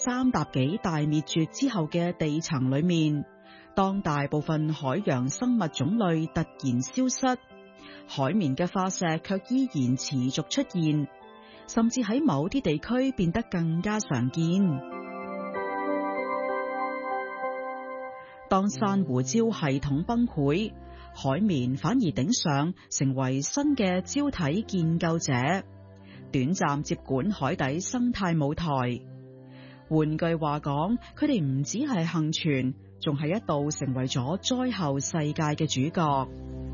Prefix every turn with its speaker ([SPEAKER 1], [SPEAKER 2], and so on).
[SPEAKER 1] 3疊紀大滅絕之後嘅地層裏面，當大部分海洋生物種類突然消失，海綿嘅化石卻依然持續出現，甚至喺某啲地區變得更加常見。當珊瑚礁系統崩潰，海綿反而頂上，成為新嘅礁體建構者，短暫接管海底生態舞台。換句話講，佢哋唔只係幸存，仲係一度成為咗災後世界嘅主角。